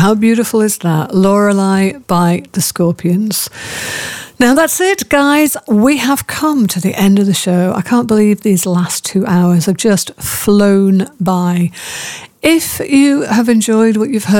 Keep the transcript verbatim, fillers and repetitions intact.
How beautiful is that? Lorelei by the Scorpions. Now that's it, guys. We have come to the end of the show. I can't believe these last two hours have just flown by. If you have enjoyed what you've heard,